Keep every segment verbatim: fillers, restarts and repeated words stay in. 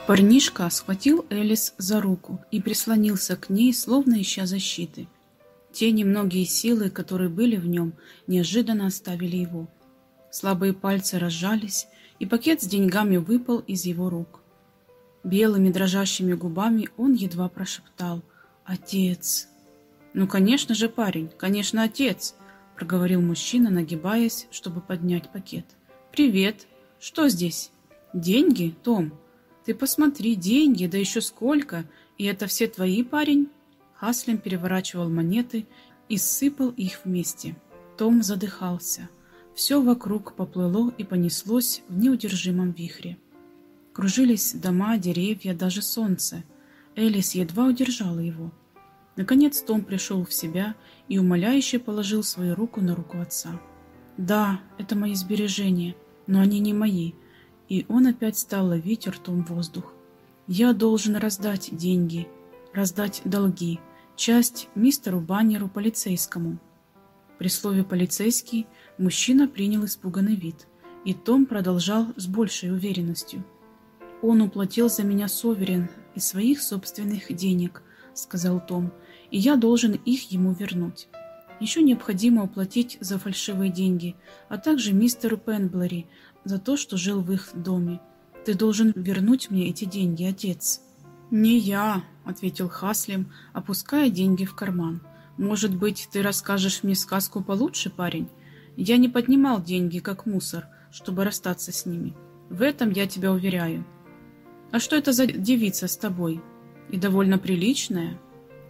Парнишка схватил Элис за руку и прислонился к ней, словно ища защиты. Те немногие силы, которые были в нем, неожиданно оставили его. Слабые пальцы разжались, и пакет с деньгами выпал из его рук. Белыми дрожащими губами он едва прошептал: «Отец!» «Ну, конечно же, парень, конечно, отец!» — проговорил мужчина, нагибаясь, чтобы поднять пакет. «Привет! Что здесь? Деньги, Том? Ты посмотри, деньги, да еще сколько! И это все твои, парень?» Хаслим переворачивал монеты и сыпал их вместе. Том задыхался. Все вокруг поплыло и понеслось в неудержимом вихре. Кружились дома, деревья, даже солнце. Элис едва удержала его. Наконец Том пришел в себя и умоляюще положил свою руку на руку отца. «Да, это мои сбережения, но они не мои». И он опять стал ловить ртом воздух. «Я должен раздать деньги, раздать долги, часть мистеру Баннеру полицейскому». При слове «полицейский» мужчина принял испуганный вид, и Том продолжал с большей уверенностью. «Он уплатил за меня суверен из своих собственных денег», — сказал Том, — «и я должен их ему вернуть. Еще необходимо уплатить за фальшивые деньги, а также мистеру Пенблери за то, что жил в их доме. Ты должен вернуть мне эти деньги, отец». «Не я», — ответил Хаслим, опуская деньги в карман. «Может быть, ты расскажешь мне сказку получше, парень? Я не поднимал деньги, как мусор, чтобы расстаться с ними. В этом я тебя уверяю». «А что это за девица с тобой? И довольно приличная?»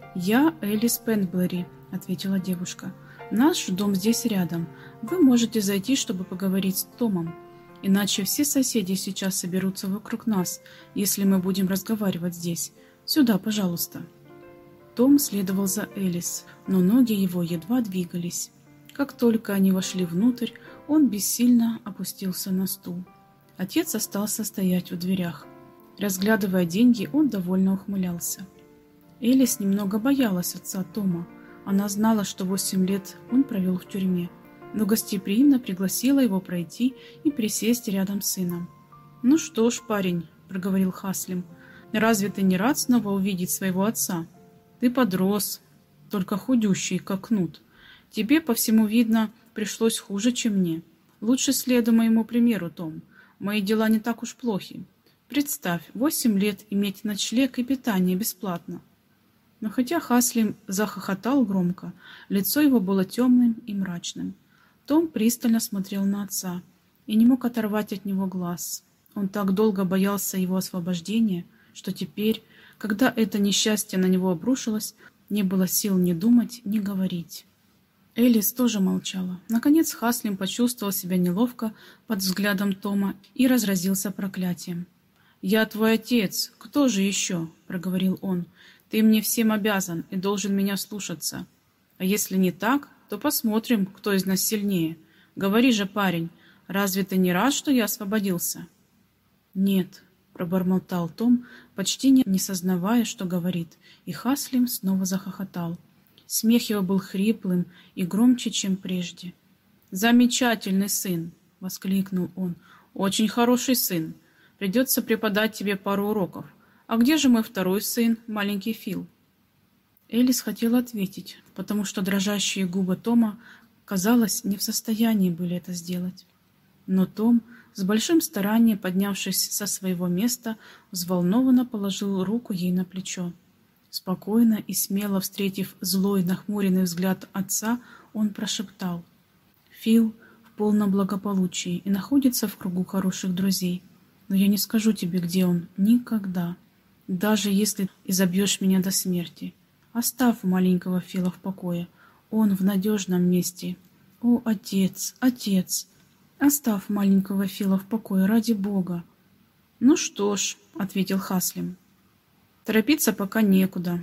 «Я Элис Пенблери», — ответила девушка. «Наш дом здесь рядом. Вы можете зайти, чтобы поговорить с Томом. Иначе все соседи сейчас соберутся вокруг нас, если мы будем разговаривать здесь. Сюда, пожалуйста». Том следовал за Элис, но ноги его едва двигались. Как только они вошли внутрь, он бессильно опустился на стул. Отец остался стоять в дверях. Разглядывая деньги, он довольно ухмылялся. Элис немного боялась отца Тома. Она знала, что восемь лет он провел в тюрьме, но гостеприимно пригласила его пройти и присесть рядом с сыном. «Ну что ж, парень», — проговорил Хаслим, — «разве ты не рад снова увидеть своего отца? Ты подрос, только худющий, как кнут. Тебе, по всему видно, пришлось хуже, чем мне. Лучше следуй моему примеру, Том. Мои дела не так уж плохи. Представь, восемь лет иметь ночлег и питание бесплатно». Но хотя Хаслим захохотал громко, лицо его было темным и мрачным. Том пристально смотрел на отца и не мог оторвать от него глаз. Он так долго боялся его освобождения, что теперь, когда это несчастье на него обрушилось, не было сил ни думать, ни говорить. Элис тоже молчала. Наконец Хаслим почувствовал себя неловко под взглядом Тома и разразился проклятием. «Я твой отец. Кто же еще?» — проговорил он. «Ты мне всем обязан и должен меня слушаться. А если не так, то посмотрим, кто из нас сильнее. Говори же, парень, разве ты не рад, что я освободился?» «Нет», — пробормотал Том, почти не сознавая, что говорит, и Хаслим снова захохотал. Смех его был хриплым и громче, чем прежде. «Замечательный сын!» — воскликнул он. «Очень хороший сын. Придется преподать тебе пару уроков. А где же мой второй сын, маленький Фил?» Элис хотела ответить, потому что дрожащие губы Тома, казалось, не в состоянии были это сделать. Но Том, с большим старанием поднявшись со своего места, взволнованно положил руку ей на плечо. Спокойно и смело встретив злой нахмуренный взгляд отца, он прошептал: «Фил в полном благополучии и находится в кругу хороших друзей. Но я не скажу тебе, где он, никогда. Даже если изобьешь меня до смерти. Оставь маленького Фила в покое. Он в надежном месте. О, отец, отец! Оставь маленького Фила в покое, ради Бога!» «Ну что ж», — ответил Хаслим, — «торопиться пока некуда.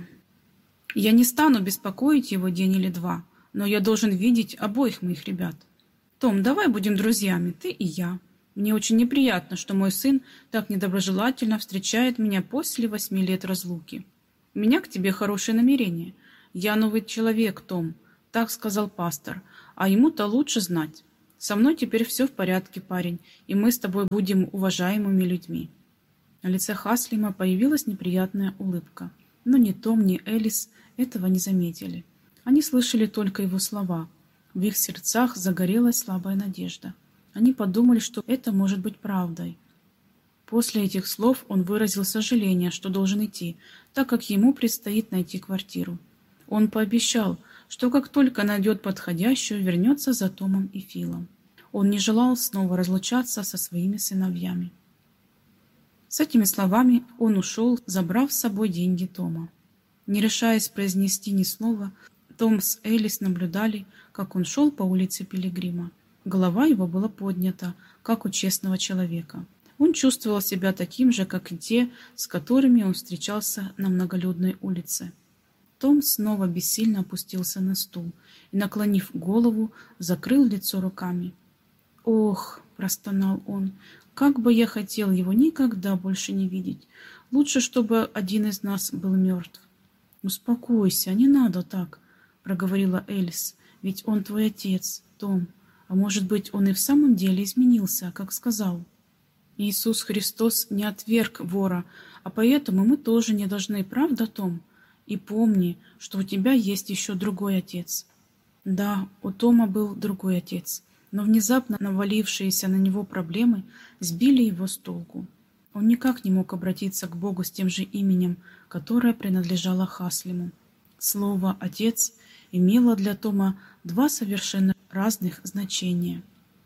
Я не стану беспокоить его день или два, но я должен видеть обоих моих ребят. Том, давай будем друзьями, ты и я. Мне очень неприятно, что мой сын так недоброжелательно встречает меня после восьми лет разлуки. У меня к тебе хорошее намерение. Я новый человек, Том, так сказал пастор, а ему-то лучше знать. Со мной теперь все в порядке, парень, и мы с тобой будем уважаемыми людьми». На лице Хаслима появилась неприятная улыбка, но ни Том, ни Элис этого не заметили. Они слышали только его слова. В их сердцах загорелась слабая надежда. Они подумали, что это может быть правдой. После этих слов он выразил сожаление, что должен идти, так как ему предстоит найти квартиру. Он пообещал, что как только найдет подходящую, вернется за Томом и Филом. Он не желал снова разлучаться со своими сыновьями. С этими словами он ушел, забрав с собой деньги Тома. Не решаясь произнести ни слова, Том с Элис наблюдали, как он шел по улице Пилигрима. Голова его была поднята, как у честного человека. Он чувствовал себя таким же, как и те, с которыми он встречался на многолюдной улице. Том снова бессильно опустился на стул и, наклонив голову, закрыл лицо руками. «Ох!» – простонал он. «Как бы я хотел его никогда больше не видеть! Лучше, чтобы один из нас был мертв!» «Успокойся, не надо так!» – проговорила Элис. «Ведь он твой отец, Том. А может быть, он и в самом деле изменился, как сказал?» «Иисус Христос не отверг вора, а поэтому мы тоже не должны, правда, Том? И помни, что у тебя есть еще другой отец». Да, у Тома был другой отец, но внезапно навалившиеся на него проблемы сбили его с толку. Он никак не мог обратиться к Богу с тем же именем, которое принадлежало Хаслиму. Слово «отец» имело для Тома два совершенно разных значения.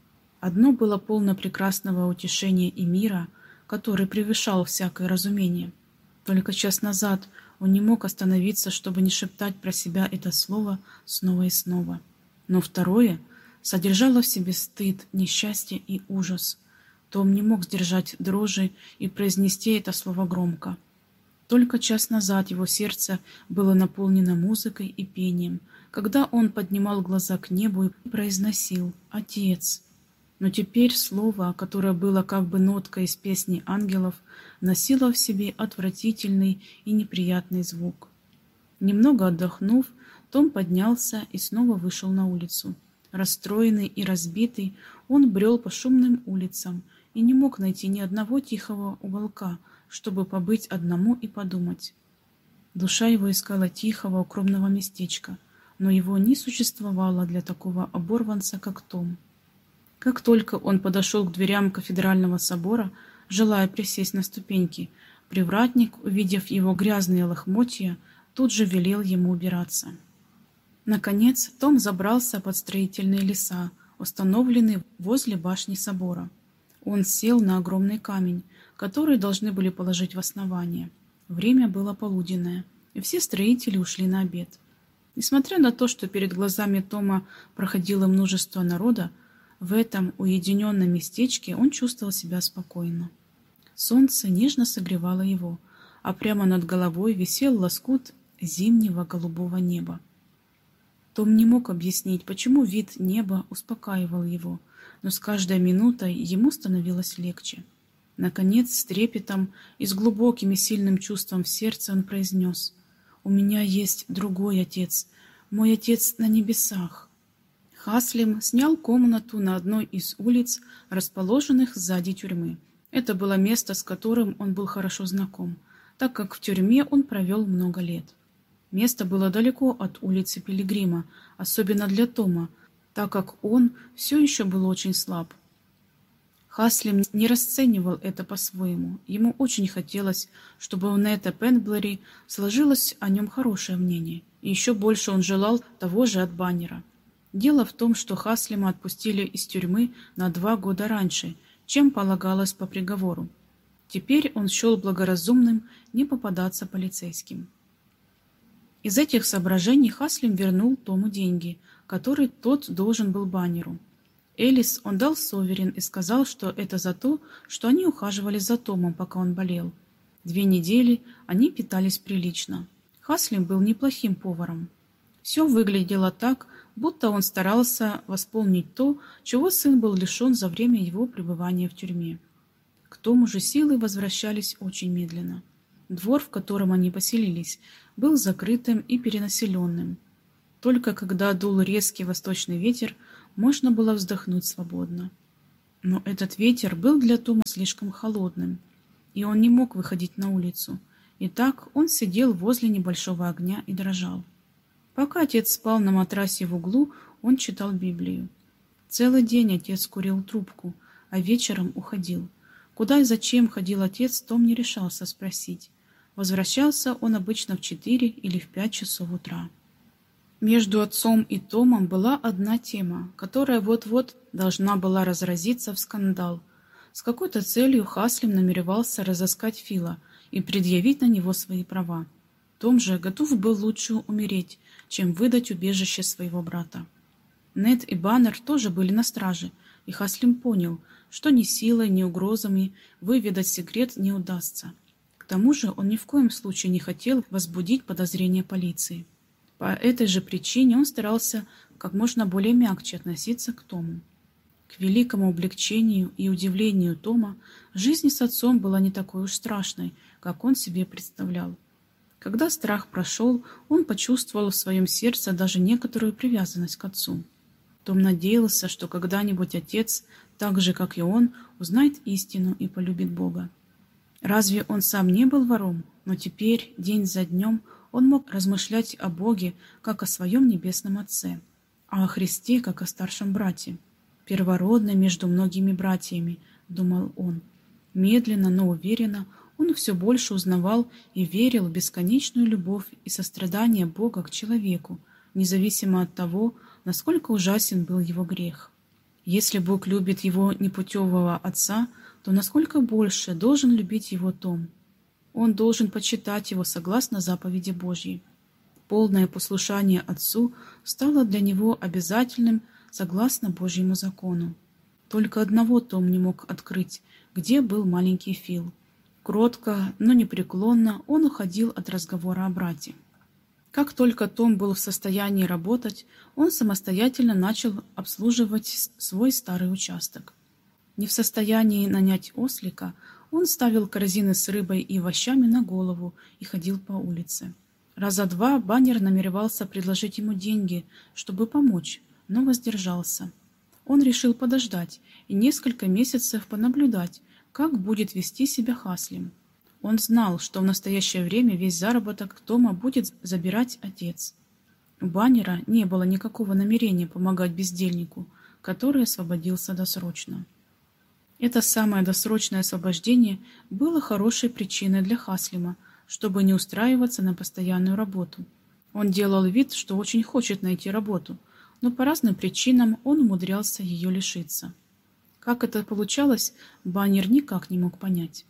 Одно было полно прекрасного утешения и мира, который превышал всякое разумение. Только час назад он не мог остановиться, чтобы не шептать про себя это слово снова и снова. Но второе содержало в себе стыд, несчастье и ужас. Том не мог сдержать дрожи и произнести это слово громко. Только час назад его сердце было наполнено музыкой и пением, когда он поднимал глаза к небу и произносил «Отец». Но теперь слово, которое было как бы ноткой из песни ангелов, носило в себе отвратительный и неприятный звук. Немного отдохнув, Том поднялся и снова вышел на улицу. Расстроенный и разбитый, он брел по шумным улицам и не мог найти ни одного тихого уголка, чтобы побыть одному и подумать. Душа его искала тихого, укромного местечка, но его не существовало для такого оборванца, как Том. Как только он подошел к дверям кафедрального собора, желая присесть на ступеньки, привратник, увидев его грязные лохмотья, тут же велел ему убираться. Наконец Том забрался под строительные леса, установленные возле башни собора. Он сел на огромный камень, который должны были положить в основание. Время было полуденное, и все строители ушли на обед. Несмотря на то, что перед глазами Тома проходило множество народа, в этом уединенном местечке он чувствовал себя спокойно. Солнце нежно согревало его, а прямо над головой висел лоскут зимнего голубого неба. Том не мог объяснить, почему вид неба успокаивал его, но с каждой минутой ему становилось легче. Наконец, с трепетом и с глубоким и сильным чувством в сердце он произнес: «У меня есть другой отец, мой отец на небесах». Хаслим снял комнату на одной из улиц, расположенных сзади тюрьмы. Это было место, с которым он был хорошо знаком, так как в тюрьме он провел много лет. Место было далеко от улицы Пилигрима, особенно для Тома, так как он все еще был очень слаб. Хаслим не расценивал это по-своему. Ему очень хотелось, чтобы у Нета Пендлери сложилось о нем хорошее мнение, и еще больше он желал того же от Баннера. Дело в том, что Хаслима отпустили из тюрьмы на два года раньше, чем полагалось по приговору. Теперь он счел благоразумным не попадаться полицейским. Из этих соображений Хаслим вернул Тому деньги, которые тот должен был Баннеру. Элис он дал Соверин и сказал, что это за то, что они ухаживали за Томом, пока он болел. Две недели они питались прилично. Хаслим был неплохим поваром. Все выглядело так, будто он старался восполнить то, чего сын был лишен за время его пребывания в тюрьме. К тому же силы возвращались очень медленно. Двор, в котором они поселились, был закрытым и перенаселенным. Только когда дул резкий восточный ветер, можно было вздохнуть свободно. Но этот ветер был для Тома слишком холодным. и он не мог выходить на улицу. Итак, он сидел возле небольшого огня и дрожал. Пока отец спал на матрасе в углу, он читал Библию. Целый день отец курил трубку, а вечером уходил. Куда и зачем ходил отец, Том не решался спросить. Возвращался он обычно в четыре или в пять часов утра. Между отцом и Томом была одна тема, которая вот-вот должна была разразиться в скандал. С какой-то целью Хаслим намеревался разыскать Фила и предъявить на него свои права. Том же готов был лучше умереть, чем выдать убежище своего брата. Нед и Баннер тоже были на страже, и Хаслим понял, что ни силой, ни угрозами выведать секрет не удастся. К тому же он ни в коем случае не хотел возбудить подозрения полиции. По этой же причине он старался как можно более мягче относиться к Тому. К великому облегчению и удивлению Тома, жизнь с отцом была не такой уж страшной, как он себе представлял. Когда страх прошел, он почувствовал в своем сердце даже некоторую привязанность к отцу. Том надеялся, что когда-нибудь отец, так же, как и он, узнает истину и полюбит Бога. Разве он сам не был вором? Но теперь, день за днем, он мог размышлять о Боге, как о своем небесном Отце, а о Христе, как о старшем брате. «Первородный между многими братьями», — думал он. Медленно, но уверенно он все больше узнавал и верил в бесконечную любовь и сострадание Бога к человеку, независимо от того, насколько ужасен был его грех. Если Бог любит его непутевого отца, то насколько больше должен любить его Том? Он должен почитать его согласно заповеди Божьей. Полное послушание отцу стало для него обязательным согласно Божьему закону. Только одного Том не мог открыть, где был маленький Фил. Кротко, но непреклонно он уходил от разговора о брате. Как только Том был в состоянии работать, он самостоятельно начал обслуживать свой старый участок. Не в состоянии нанять ослика, он ставил корзины с рыбой и овощами на голову и ходил по улице. Раза два Баннер намеревался предложить ему деньги, чтобы помочь, но воздержался. Он решил подождать и несколько месяцев понаблюдать, как будет вести себя Хаслим. Он знал, что в настоящее время весь заработок Тома будет забирать отец. У Баннера не было никакого намерения помогать бездельнику, который освободился досрочно. Это самое досрочное освобождение было хорошей причиной для Хаслима, чтобы не устраиваться на постоянную работу. Он делал вид, что очень хочет найти работу, но по разным причинам он умудрялся ее лишиться. Как это получалось, Баннер никак не мог понять.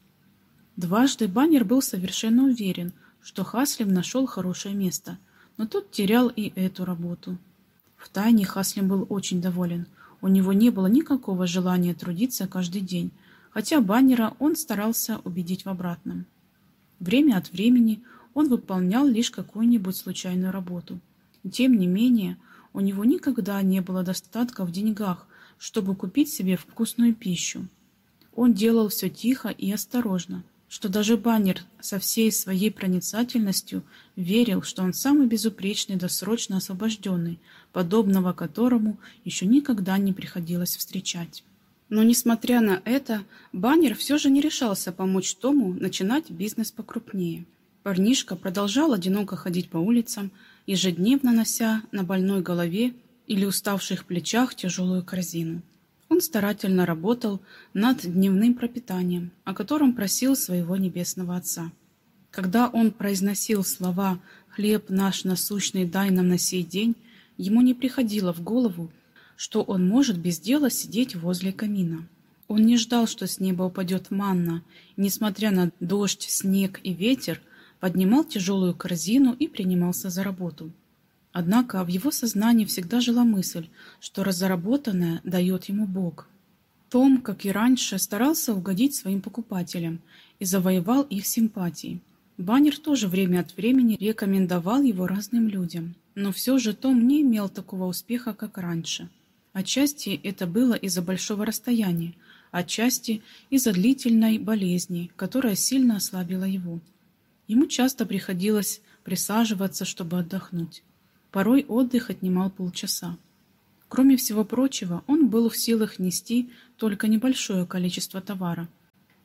Дважды Баннер был совершенно уверен, что Хаслим нашел хорошее место, но тот терял и эту работу. Втайне Хаслим был очень доволен. У него не было никакого желания трудиться каждый день, хотя Баннера он старался убедить в обратном. Время от времени он выполнял лишь какую-нибудь случайную работу. Тем не менее, у него никогда не было достатка в деньгах, чтобы купить себе вкусную пищу. Он делал все тихо и осторожно, что даже Баннер со всей своей проницательностью верил, что он самый безупречный досрочно освобожденный, подобного которому еще никогда не приходилось встречать. Но, несмотря на это, Баннер все же не решался помочь Тому начинать бизнес покрупнее. Парнишка продолжал одиноко ходить по улицам, ежедневно нося на больной голове или уставших плечах тяжелую корзину. Он старательно работал над дневным пропитанием, о котором просил своего небесного Отца. Когда он произносил слова «Хлеб наш насущный дай нам на сей день», ему не приходило в голову, что он может без дела сидеть возле камина. Он не ждал, что с неба упадет манна, и, несмотря на дождь, снег и ветер, поднимал тяжелую корзину и принимался за работу. Однако в его сознании всегда жила мысль, что разработанное дает ему Бог. Том, как и раньше, старался угодить своим покупателям и завоевал их симпатии. Баннер тоже время от времени рекомендовал его разным людям, но все же Том не имел такого успеха, как раньше. Отчасти это было из-за большого расстояния, отчасти из-за длительной болезни, которая сильно ослабила его. Ему часто приходилось присаживаться, чтобы отдохнуть. Порой отдых отнимал полчаса. Кроме всего прочего, он был в силах нести только небольшое количество товара.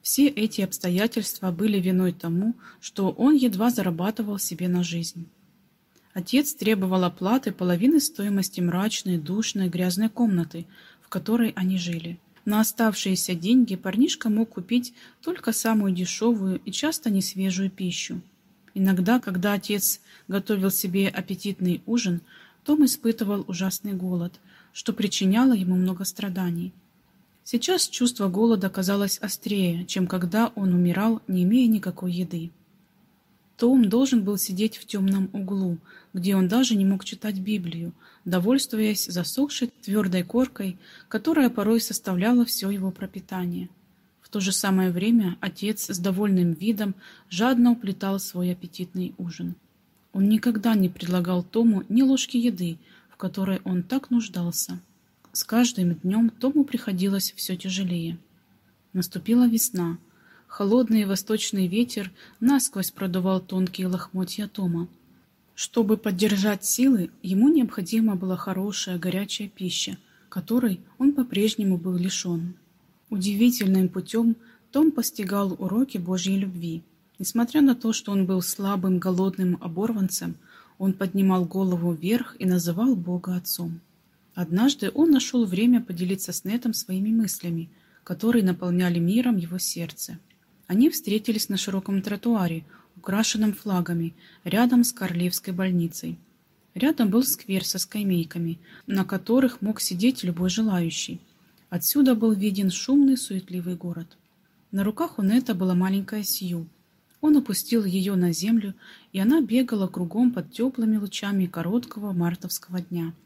Все эти обстоятельства были виной тому, что он едва зарабатывал себе на жизнь. Отец требовал оплаты половины стоимости мрачной, душной, грязной комнаты, в которой они жили. На оставшиеся деньги парнишка мог купить только самую дешевую и часто несвежую пищу. Иногда, когда отец готовил себе аппетитный ужин, Том испытывал ужасный голод, что причиняло ему много страданий. Сейчас чувство голода казалось острее, чем когда он умирал, не имея никакой еды. Том должен был сидеть в темном углу, где он даже не мог читать Библию, довольствуясь засохшей твердой коркой, которая порой составляла все его пропитание. В то же самое время отец с довольным видом жадно уплетал свой аппетитный ужин. Он никогда не предлагал Тому ни ложки еды, в которой он так нуждался. С каждым днем Тому приходилось все тяжелее. Наступила весна. Холодный восточный ветер насквозь продувал тонкие лохмотья Тома. Чтобы поддержать силы, ему необходима была хорошая горячая пища, которой он по-прежнему был лишен. Удивительным путем Том постигал уроки Божьей любви. Несмотря на то, что он был слабым, голодным оборванцем, он поднимал голову вверх и называл Бога Отцом. Однажды он нашел время поделиться с Нетом своими мыслями, которые наполняли миром его сердце. Они встретились на широком тротуаре, украшенном флагами, рядом с Королевской больницей. Рядом был сквер со скамейками, на которых мог сидеть любой желающий. Отсюда был виден шумный, суетливый город. На руках у Нета была маленькая Сью. Он опустил ее на землю, и она бегала кругом под теплыми лучами короткого мартовского дня.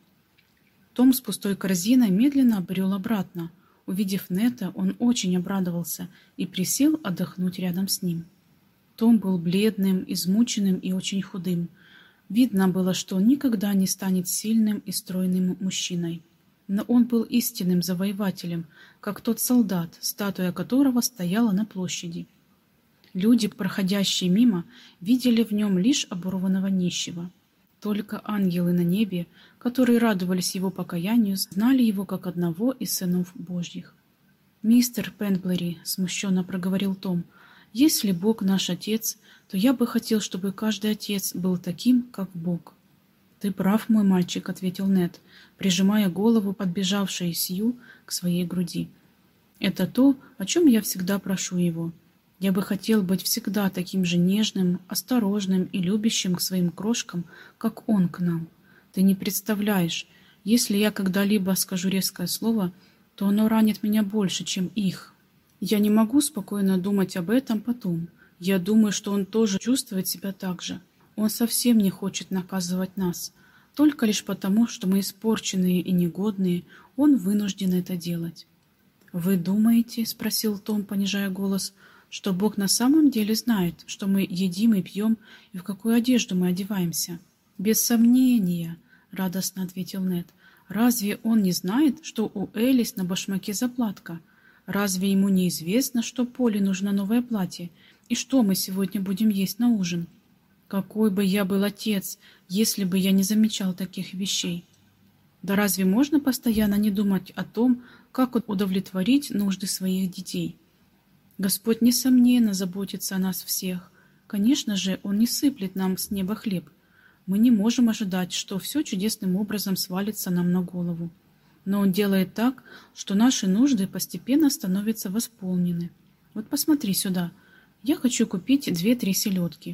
Том с пустой корзиной медленно брел обратно. Увидев Нета, он очень обрадовался и присел отдохнуть рядом с ним. Том был бледным, измученным и очень худым. Видно было, что он никогда не станет сильным и стройным мужчиной. Но он был истинным завоевателем, как тот солдат, статуя которого стояла на площади. Люди, проходящие мимо, видели в нем лишь оборванного нищего. Только ангелы на небе, которые радовались его покаянию, знали его как одного из сынов Божьих. «Мистер Пендлери», — смущенно проговорил Том, — «если Бог наш Отец, то я бы хотел, чтобы каждый отец был таким, как Бог». «Ты прав, мой мальчик», — ответил Нед, прижимая голову подбежавшей Сью к своей груди. «Это то, о чем я всегда прошу его. Я бы хотел быть всегда таким же нежным, осторожным и любящим к своим крошкам, как он к нам. Ты не представляешь, если я когда-либо скажу резкое слово, то оно ранит меня больше, чем их. Я не могу спокойно думать об этом потом. Я думаю, что он тоже чувствует себя так же. Он совсем не хочет наказывать нас. Только лишь потому, что мы испорченные и негодные, он вынужден это делать». «Вы думаете, — спросил Том, понижая голос, — что Бог на самом деле знает, что мы едим и пьем, и в какую одежду мы одеваемся?» «Без сомнения, — радостно ответил Нед. — Разве он не знает, что у Элис на башмаке заплатка? Разве ему не известно, что Поле нужно новое платье, и что мы сегодня будем есть на ужин? Какой бы я был отец, если бы я не замечал таких вещей? Да разве можно постоянно не думать о том, как удовлетворить нужды своих детей? Господь, несомненно, заботится о нас всех. Конечно же, Он не сыплет нам с неба хлеб. Мы не можем ожидать, что все чудесным образом свалится нам на голову. Но Он делает так, что наши нужды постепенно становятся восполнены. Вот посмотри сюда. Я хочу купить две-три селедки,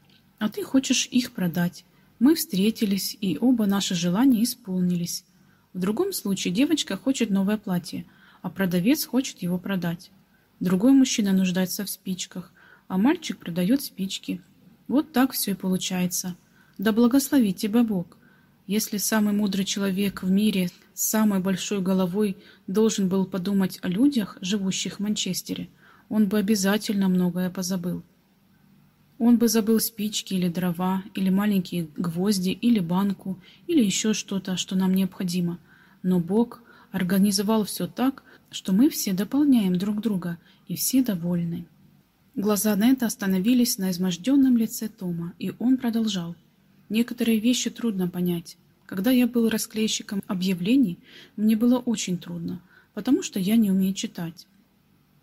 а ты хочешь их продать. Мы встретились, и оба наши желания исполнились. В другом случае девочка хочет новое платье, а продавец хочет его продать. Другой мужчина нуждается в спичках, а мальчик продает спички. Вот так все и получается. Да благословит тебя Бог. Если самый мудрый человек в мире с самой большой головой должен был подумать о людях, живущих в Манчестере, он бы обязательно многое позабыл. Он бы забыл спички или дрова, или маленькие гвозди, или банку, или еще что-то, что нам необходимо. Но Бог организовал все так, что мы все дополняем друг друга, и все довольны. Глаза Нета остановились на изможденном лице Тома, и он продолжал. «Некоторые вещи трудно понять. Когда я был расклейщиком объявлений, мне было очень трудно, потому что я не умею читать.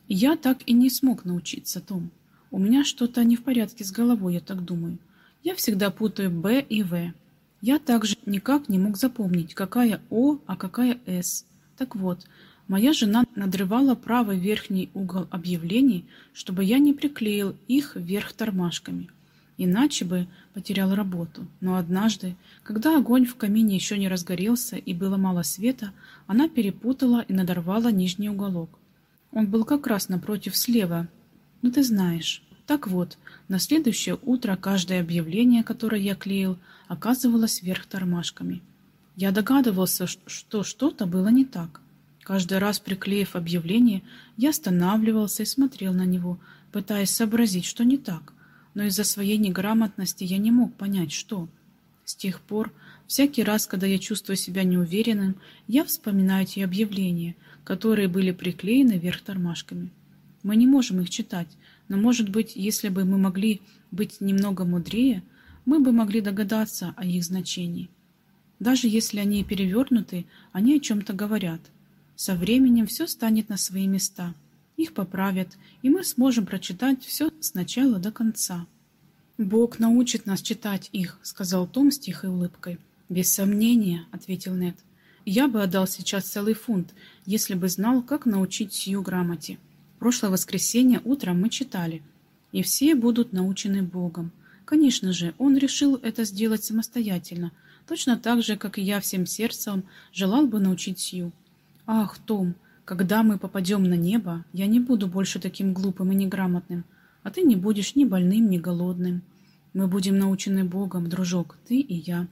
Я так и не смог научиться, Том. У меня что-то не в порядке с головой, я так думаю. Я всегда путаю «Б» и «В». Я также никак не мог запомнить, какая «О», а какая «С». Так вот, моя жена надрывала правый верхний угол объявлений, чтобы я не приклеил их вверх тормашками. Иначе бы потерял работу. Но однажды, когда огонь в камине еще не разгорелся и было мало света, она перепутала и надорвала нижний уголок. Он был как раз напротив слева. Ну, ты знаешь. Так вот, на следующее утро каждое объявление, которое я клеил, оказывалось вверх тормашками. Я догадывался, что что-то было не так. Каждый раз, приклеив объявление, я останавливался и смотрел на него, пытаясь сообразить, что не так. Но из-за своей неграмотности я не мог понять, что. С тех пор, всякий раз, когда я чувствую себя неуверенным, я вспоминаю эти объявления, которые были приклеены вверх тормашками. Мы не можем их читать, но, может быть, если бы мы могли быть немного мудрее, мы бы могли догадаться о их значении. Даже если они перевернуты, они о чем-то говорят. Со временем все станет на свои места. Их поправят, и мы сможем прочитать все с начала до конца. «Бог научит нас читать их», — сказал Том с тихой улыбкой. «Без сомнения», — ответил Нед. «Я бы отдал сейчас целый фунт, если бы знал, как научить сию грамоте. Прошлое воскресенье утром мы читали, и все будут научены Богом. Конечно же, он решил это сделать самостоятельно, точно так же, как и я всем сердцем желал бы научить сию. Ах, Том, когда мы попадем на небо, я не буду больше таким глупым и неграмотным, а ты не будешь ни больным, ни голодным. Мы будем научены Богом, дружок, ты и я.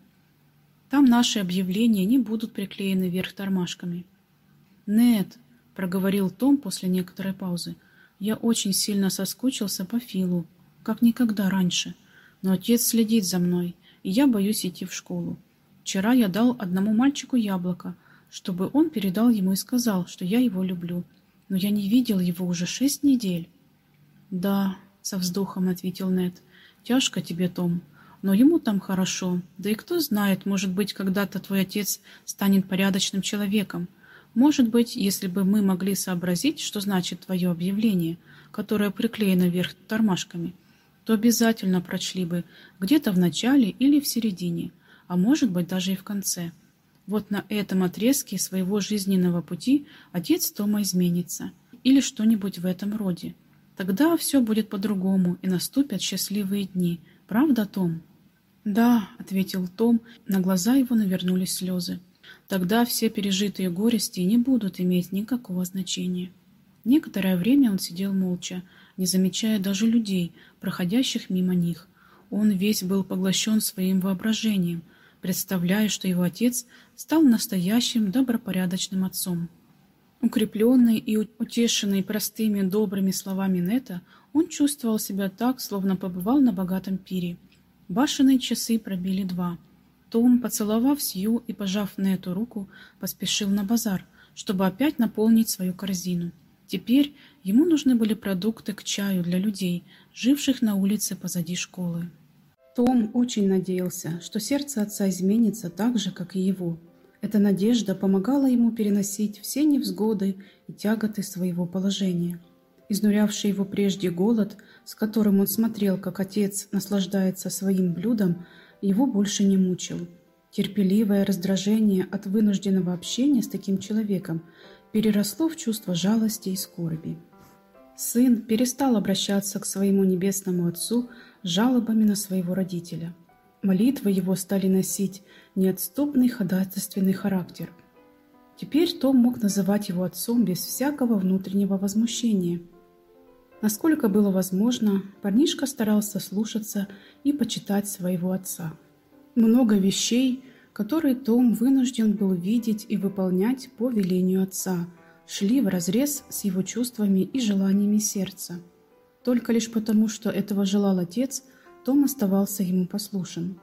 Там наши объявления не будут приклеены вверх тормашками». «Нед», — проговорил Том после некоторой паузы, — «я очень сильно соскучился по Филу, как никогда раньше, но отец следит за мной, и я боюсь идти в школу. Вчера я дал одному мальчику яблоко, чтобы он передал ему и сказал, что я его люблю, но я не видел его уже шесть недель». «Да», — со вздохом ответил Нед, — «тяжко тебе, Том, но ему там хорошо, да и кто знает, может быть, когда-то твой отец станет порядочным человеком. Может быть, если бы мы могли сообразить, что значит твое объявление, которое приклеено вверх тормашками, то обязательно прочли бы где-то в начале или в середине, а может быть даже и в конце. Вот на этом отрезке своего жизненного пути отец Тома изменится, или что-нибудь в этом роде. Тогда все будет по-другому, и наступят счастливые дни. Правда, Том?» «Да», — ответил Том, на глаза его навернулись слезы. «Тогда все пережитые горести не будут иметь никакого значения». Некоторое время он сидел молча, не замечая даже людей, проходящих мимо них. Он весь был поглощен своим воображением, представляя, что его отец стал настоящим добропорядочным отцом. Укрепленный и утешенный простыми добрыми словами Нета, он чувствовал себя так, словно побывал на богатом пире. Башенные часы пробили два. Том, поцеловав Сью и пожав Нету руку, поспешил на базар, чтобы опять наполнить свою корзину. Теперь ему нужны были продукты к чаю для людей, живших на улице позади школы. Том очень надеялся, что сердце отца изменится так же, как и его. Эта надежда помогала ему переносить все невзгоды и тяготы своего положения. Изнурявший его прежде голод, с которым он смотрел, как отец наслаждается своим блюдом, его больше не мучил. Терпеливое раздражение от вынужденного общения с таким человеком переросло в чувство жалости и скорби. Сын перестал обращаться к своему небесному отцу с жалобами на своего родителя. Молитвы его стали носить неотступный ходатайственный характер. Теперь Том мог называть его отцом без всякого внутреннего возмущения. Насколько было возможно, парнишка старался слушаться и почитать своего отца. Много вещей, которые Том вынужден был видеть и выполнять по велению отца, шли вразрез с его чувствами и желаниями сердца. Только лишь потому, что этого желал отец, Том оставался ему послушен.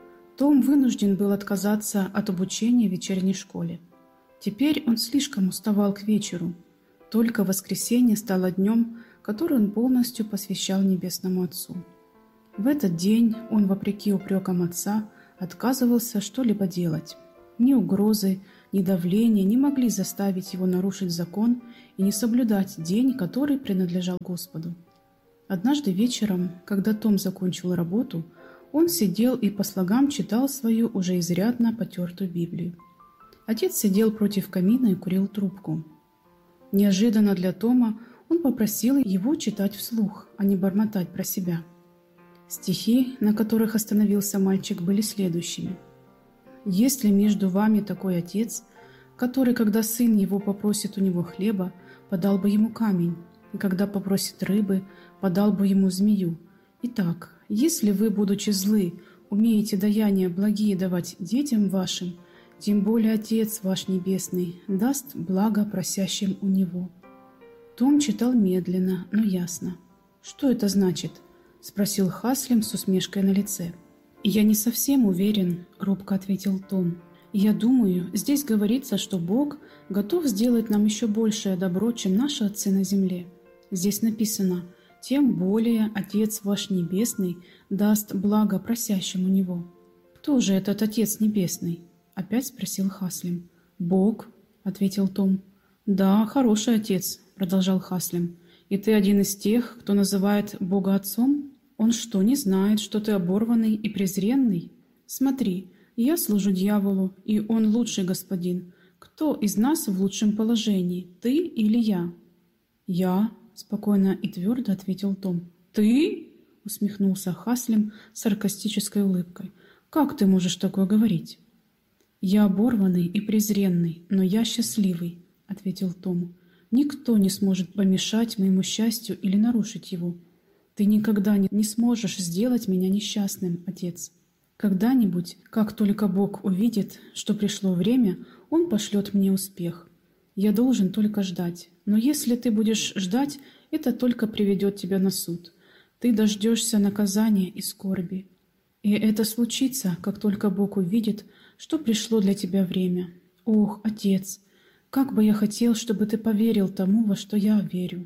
Том вынужден был отказаться от обучения в вечерней школе. Теперь он слишком уставал к вечеру. Только воскресенье стало днем, который он полностью посвящал Небесному Отцу. В этот день он, вопреки упрекам отца, отказывался что-либо делать. Ни угрозы, ни давление не могли заставить его нарушить закон и не соблюдать день, который принадлежал Господу. Однажды вечером, когда Том закончил работу, он сидел и по слогам читал свою уже изрядно потертую Библию. Отец сидел против камина и курил трубку. Неожиданно для Тома он попросил его читать вслух, а не бормотать про себя. Стихи, на которых остановился мальчик, были следующими. «Есть ли между вами такой отец, который, когда сын его попросит у него хлеба, подал бы ему камень, и когда попросит рыбы, подал бы ему змею? Итак, если вы, будучи злы, умеете даяния благие давать детям вашим, тем более Отец ваш Небесный даст благо просящим у Него». Том читал медленно, но ясно. «Что это значит?» – спросил Хаслим с усмешкой на лице. «Я не совсем уверен», – робко ответил Том. «Я думаю, здесь говорится, что Бог готов сделать нам еще большее добро, чем наши отцы на земле. Здесь написано: «Тем более Отец ваш Небесный даст благо просящим у Него». «Кто же этот Отец Небесный?» – опять спросил Хаслим. «Бог», – ответил Том. «Да, хороший Отец», – продолжал Хаслим. «И ты один из тех, кто называет Бога Отцом? Он что, не знает, что ты оборванный и презренный? Смотри, я служу дьяволу, и он лучший господин. Кто из нас в лучшем положении, ты или я?» «Я», – спокойно и твердо ответил Том. «Ты?» – усмехнулся Хаслим с саркастической улыбкой. «Как ты можешь такое говорить?» «Я оборванный и презренный, но я счастливый», – ответил Том. «Никто не сможет помешать моему счастью или нарушить его. Ты никогда не сможешь сделать меня несчастным, Отец. Когда-нибудь, как только Бог увидит, что пришло время, Он пошлет мне успех. Я должен только ждать. Но если ты будешь ждать, это только приведет тебя на суд. Ты дождешься наказания и скорби. И это случится, как только Бог увидит, что пришло для тебя время. Ох, Отец, как бы я хотел, чтобы ты поверил тому, во что я верю».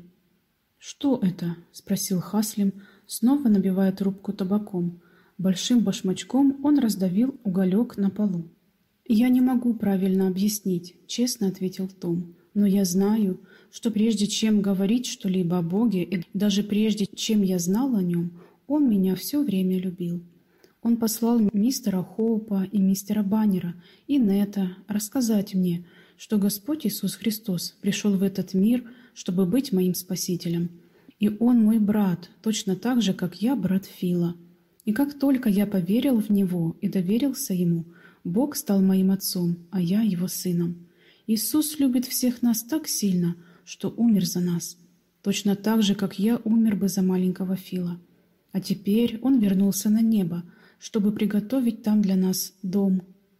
«Что это?» – спросил Хаслим, снова набивая трубку табаком. Большим башмачком он раздавил уголек на полу. «Я не могу правильно объяснить», – честно ответил Том. «Но я знаю, что прежде чем говорить что-либо о Боге, и даже прежде чем я знал о Нем, Он меня все время любил. Он послал мистера Хоупа и мистера Баннера и Нета рассказать мне, что Господь Иисус Христос пришел в этот мир, чтобы быть моим Спасителем. И Он мой брат, точно так же, как я брат Фила. И как только я поверил в Него и доверился Ему, Бог стал моим отцом, а я Его сыном. Иисус любит всех нас так сильно, что умер за нас, точно так же, как я умер бы за маленького Фила. А теперь Он вернулся на небо, чтобы приготовить там для нас дом.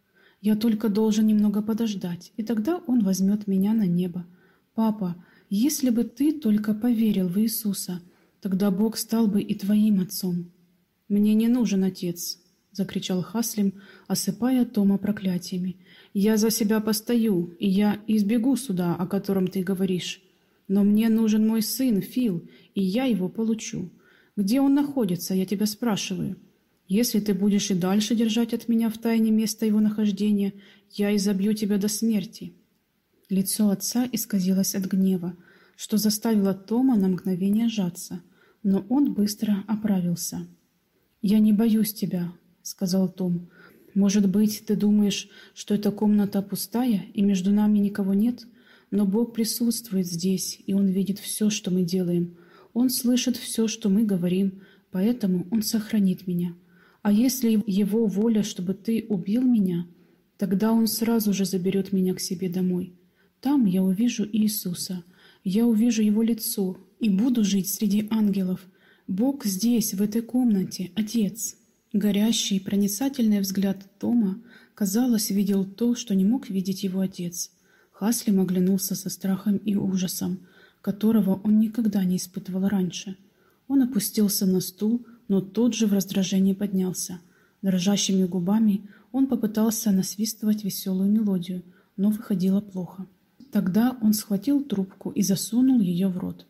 Я только должен немного подождать, и тогда Он возьмет меня на небо. Папа, если бы ты только поверил в Иисуса, тогда Бог стал бы и твоим отцом». «Мне не нужен отец», — закричал Хаслим, осыпая Тома проклятиями. «Я за себя постою, и я избегу суда, о котором ты говоришь. Но мне нужен мой сын Фил, и я его получу. Где он находится, я тебя спрашиваю. Если ты будешь и дальше держать от меня в тайне место его нахождения, я изобью тебя до смерти». Лицо отца исказилось от гнева, что заставило Тома на мгновение сжаться, но он быстро оправился. «Я не боюсь тебя», — сказал Том. «Может быть, ты думаешь, что эта комната пустая и между нами никого нет? Но Бог присутствует здесь, и Он видит все, что мы делаем. Он слышит все, что мы говорим, поэтому Он сохранит меня. А если Его воля, чтобы ты убил меня, тогда Он сразу же заберет меня к себе домой. Там я увижу Иисуса, я увижу Его лицо и буду жить среди ангелов. Бог здесь, в этой комнате, Отец». Горящий, проницательный взгляд Тома, казалось, видел то, что не мог видеть его отец. Хаслим оглянулся со страхом и ужасом, которого он никогда не испытывал раньше. Он опустился на стул, но тут же в раздражении поднялся. Дрожащими губами он попытался насвистывать веселую мелодию, но выходило плохо. Тогда он схватил трубку и засунул ее в рот.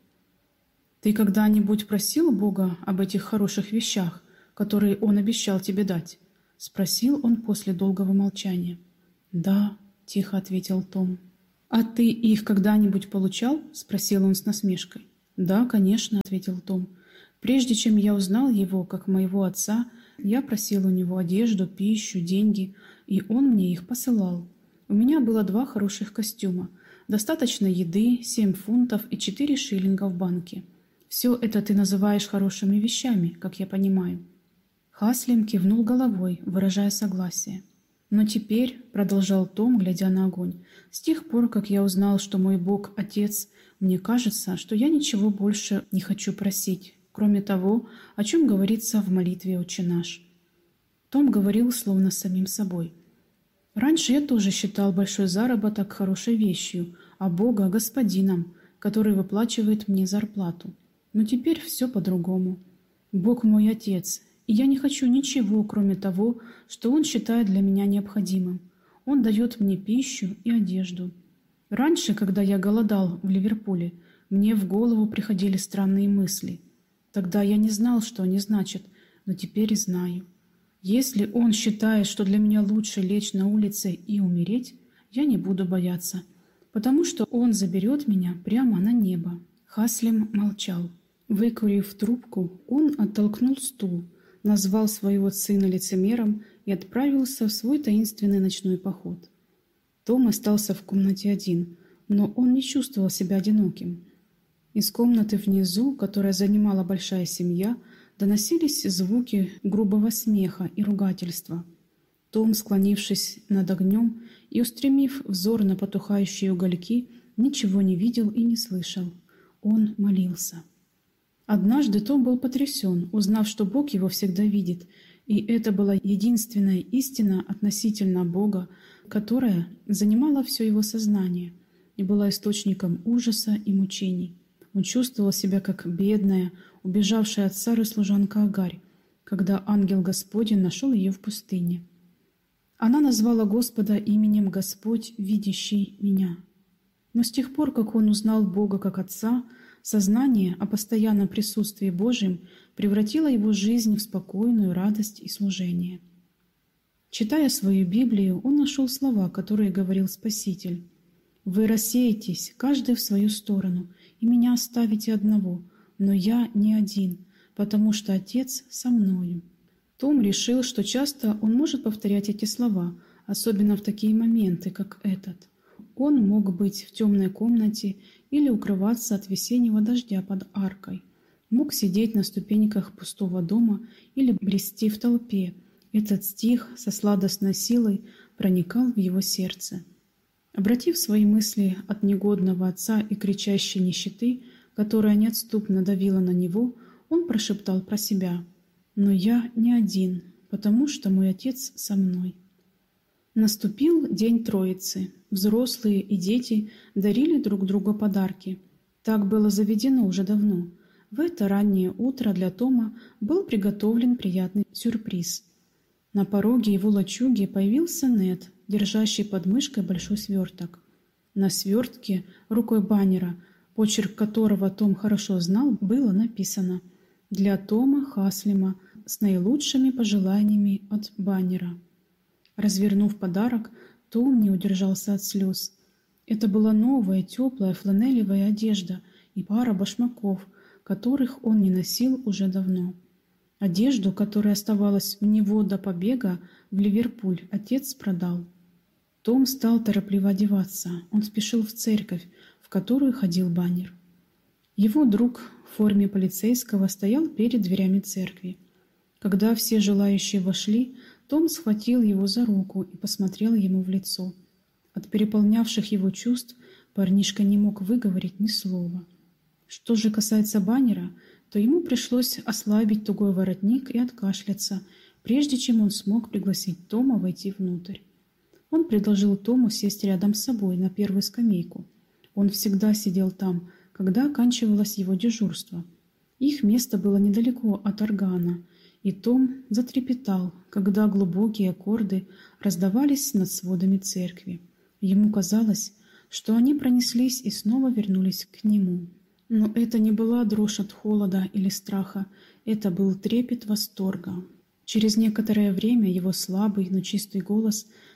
«Ты когда-нибудь просил Бога об этих хороших вещах, которые Он обещал тебе дать?» — спросил он после долгого молчания. «Да», — тихо ответил Том. «А ты их когда-нибудь получал?» — спросил он с насмешкой. «Да, конечно», — ответил Том. «Прежде чем я узнал его, как моего отца, я просил у него одежду, пищу, деньги, и он мне их посылал. У меня было два хороших костюма, достаточно еды, семь фунтов и четыре шиллинга в банке. Все это ты называешь хорошими вещами, как я понимаю». Хаслим кивнул головой, выражая согласие. «Но теперь», — продолжал Том, глядя на огонь, — «с тех пор, как я узнал, что мой Бог — Отец, мне кажется, что я ничего больше не хочу просить, кроме того, о чем говорится в молитве «Отче наш». Том говорил словно с самим собой. «Раньше я тоже считал большой заработок хорошей вещью, а Бога — господином, который выплачивает мне зарплату. Но теперь все по-другому. Бог мой Отец, и я не хочу ничего, кроме того, что Он считает для меня необходимым. Он дает мне пищу и одежду. Раньше, когда я голодал в Ливерпуле, мне в голову приходили странные мысли. Тогда я не знал, что они значат, но теперь знаю. Если Он считает, что для меня лучше лечь на улице и умереть, я не буду бояться, потому что Он заберет меня прямо на небо». Хаслим молчал. Выкурив трубку, он оттолкнул стул, назвал своего сына лицемером и отправился в свой таинственный ночной поход. Том остался в комнате один, но он не чувствовал себя одиноким. Из комнаты внизу, которая занимала большая семья, доносились звуки грубого смеха и ругательства. Том, склонившись над огнем и устремив взор на потухающие угольки, ничего не видел и не слышал. Он молился. Однажды Том был потрясен, узнав, что Бог его всегда видит, и это была единственная истина относительно Бога, которая занимала все его сознание и была источником ужаса и мучений. Он чувствовал себя как бедная, убежавшая от Сары служанка Агарь, когда ангел Господень нашел ее в пустыне. Она назвала Господа именем «Господь, видящий меня». Но с тех пор, как он узнал Бога как Отца, сознание о постоянном присутствии Божьем превратило его жизнь в спокойную радость и служение. Читая свою Библию, он нашел слова, которые говорил Спаситель. «Вы рассеетесь, каждый в свою сторону, и меня оставите одного, но я не один, потому что Отец со мною». Том решил, что часто он может повторять эти слова, особенно в такие моменты, как этот. Он мог быть в темной комнате или укрываться от весеннего дождя под аркой, мог сидеть на ступеньках пустого дома или брести в толпе. Этот стих со сладостной силой проникал в его сердце. Обратив свои мысли от негодного отца и кричащей нищеты, которая неотступно давила на него, он прошептал про себя: «Но я не один, потому что мой Отец со мной». Наступил день Троицы. Взрослые и дети дарили друг другу подарки. Так было заведено уже давно. В это раннее утро для Тома был приготовлен приятный сюрприз. На пороге его лачуги появился Нед, держащий под мышкой большой сверток. На свертке рукой Баннера, почерк которого Том хорошо знал, было написано: «Для Тома Хаслима с наилучшими пожеланиями от Баннера». Развернув подарок, Том не удержался от слез. Это была новая, теплая фланелевая одежда и пара башмаков, которых он не носил уже давно. Одежду, которая оставалась у него до побега в Ливерпуль, отец продал. Том стал торопливо одеваться. Он спешил в церковь, в которую ходил Баннер. Его друг в форме полицейского стоял перед дверями церкви. Когда все желающие вошли, Том схватил его за руку и посмотрел ему в лицо. От переполнявших его чувств парнишка не мог выговорить ни слова. Что же касается Баннера, то ему пришлось ослабить тугой воротник и откашляться, прежде чем он смог пригласить Тома войти внутрь. Он предложил Тому сесть рядом с собой на первую скамейку. Он всегда сидел там, когда оканчивалось его дежурство. Их место было недалеко от органа, и Том затрепетал, когда глубокие аккорды раздавались над сводами церкви. Ему казалось, что они пронеслись и снова вернулись к нему. Но это не была дрожь от холода или страха, это был трепет восторга. Через некоторое время его слабый, но чистый голос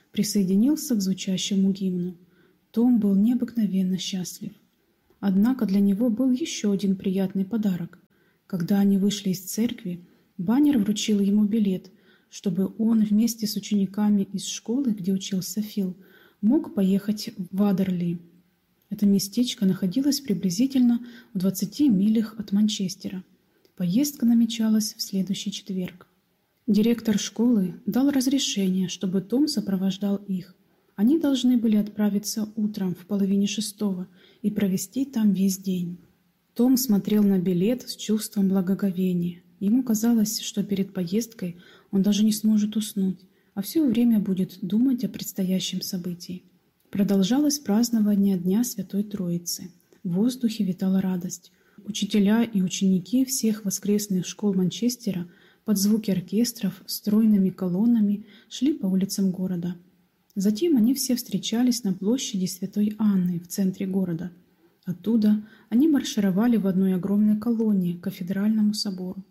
присоединился к звучащему гимну. Том был необыкновенно счастлив. Однако для него был еще один приятный подарок. Когда они вышли из церкви, Баннер вручил ему билет, чтобы он вместе с учениками из школы, где учился Фил, мог поехать в Вадерли. Это местечко находилось приблизительно в двадцати милях от Манчестера. Поездка намечалась в следующий четверг. Директор школы дал разрешение, чтобы Том сопровождал их. Они должны были отправиться утром в половине шестого и провести там весь день. Том смотрел на билет с чувством благоговения. Ему казалось, что перед поездкой он даже не сможет уснуть, а все время будет думать о предстоящем событии. Продолжалось празднование Дня Святой Троицы. В воздухе витала радость. Учителя и ученики всех воскресных школ Манчестера под звуки оркестров стройными колоннами шли по улицам города. Затем они все встречались на площади Святой Анны в центре города. Оттуда они маршировали в одной огромной колонне к кафедральному собору.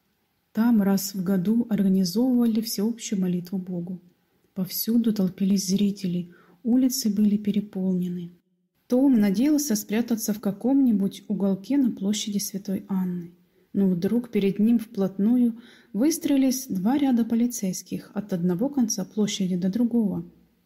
Там раз в году организовывали всеобщую молитву Богу. Повсюду толпились зрители, улицы были переполнены. Том надеялся спрятаться в каком-нибудь уголке на площади Святой Анны. Но вдруг перед ним вплотную выстроились два ряда полицейских от одного конца площади до другого.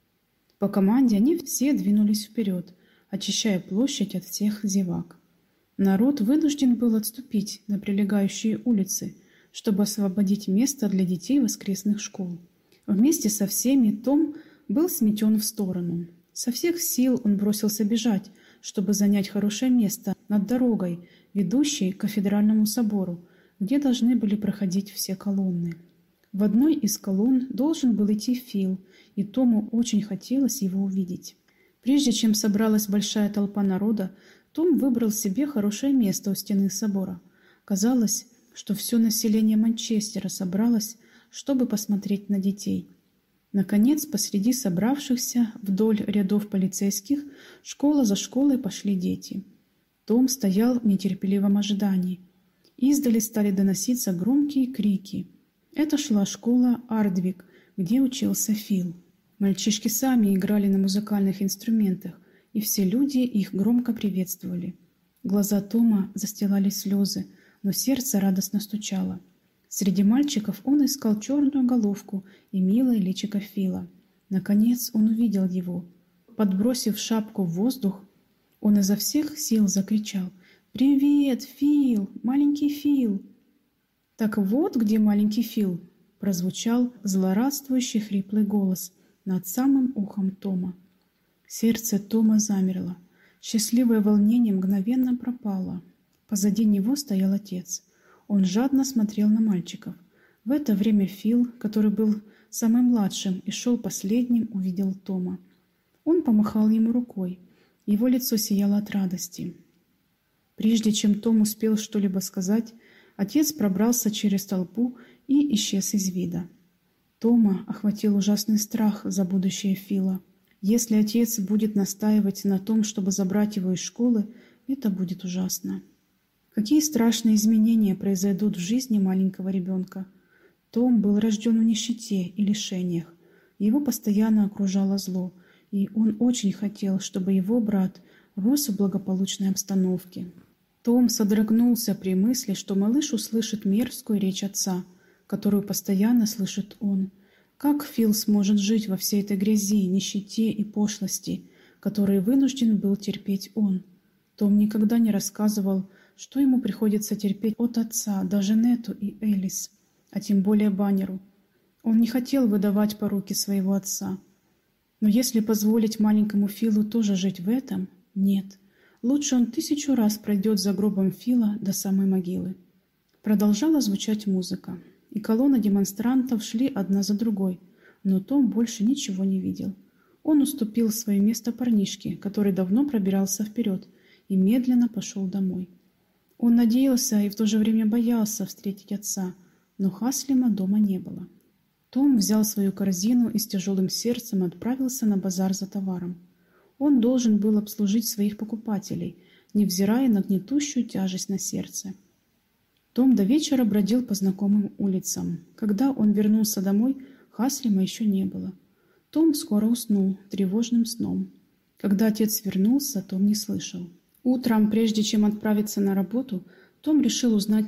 По команде они все двинулись вперед, очищая площадь от всех зевак. Народ вынужден был отступить на прилегающие улицы, чтобы освободить место для детей воскресных школ. Вместе со всеми Том был сметен в сторону. Со всех сил он бросился бежать, чтобы занять хорошее место над дорогой, ведущей к кафедральному собору, где должны были проходить все колонны. В одной из колонн должен был идти Фил, и Тому очень хотелось его увидеть. Прежде чем собралась большая толпа народа, Том выбрал себе хорошее место у стены собора. Казалось, что все население Манчестера собралось, чтобы посмотреть на детей. Наконец, посреди собравшихся вдоль рядов полицейских, школа за школой пошли дети. Том стоял в нетерпеливом ожидании. Издали стали доноситься громкие крики. Это шла школа Ардвик, где учился Фил. Мальчишки сами играли на музыкальных инструментах, и все люди их громко приветствовали. Глаза Тома застилали слезы, но сердце радостно стучало. Среди мальчиков он искал черную головку и милое личико Фила. Наконец он увидел его. Подбросив шапку в воздух, он изо всех сил закричал: «Привет, Фил! Маленький Фил!» «Так вот где маленький Фил!» — прозвучал злорадствующий хриплый голос над самым ухом Тома. Сердце Тома замерло. Счастливое волнение мгновенно пропало. Позади него стоял отец. Он жадно смотрел на мальчиков. В это время Фил, который был самым младшим и шел последним, увидел Тома. Он помахал ему рукой. Его лицо сияло от радости. Прежде чем Том успел что-либо сказать, отец пробрался через толпу и исчез из вида. Тома охватил ужасный страх за будущее Фила. Если отец будет настаивать на том, чтобы забрать его из школы, это будет ужасно. Какие страшные изменения произойдут в жизни маленького ребенка. Том был рожден в нищете и лишениях. Его постоянно окружало зло, и он очень хотел, чтобы его брат рос в благополучной обстановке. Том содрогнулся при мысли, что малыш услышит мерзкую речь отца, которую постоянно слышит он. Как Фил сможет жить во всей этой грязи, нищете и пошлости, которые вынужден был терпеть он? Том никогда не рассказывал, что ему приходится терпеть от отца, даже Нету и Элис, а тем более Баннеру. Он не хотел выдавать пороки своего отца. Но если позволить маленькому Филу тоже жить в этом, нет. Лучше он тысячу раз пройдет за гробом Фила до самой могилы. Продолжала звучать музыка, и колонны демонстрантов шли одна за другой, но Том больше ничего не видел. Он уступил свое место парнишке, который давно пробирался вперед, и медленно пошел домой. Он надеялся и в то же время боялся встретить отца, но Хаслима дома не было. Том взял свою корзину и с тяжелым сердцем отправился на базар за товаром. Он должен был обслужить своих покупателей, невзирая на гнетущую тяжесть на сердце. Том до вечера бродил по знакомым улицам. Когда он вернулся домой, Хаслима еще не было. Том скоро уснул тревожным сном. Когда отец вернулся, Том не слышал. Утром, прежде чем отправиться на работу, Том решил узнать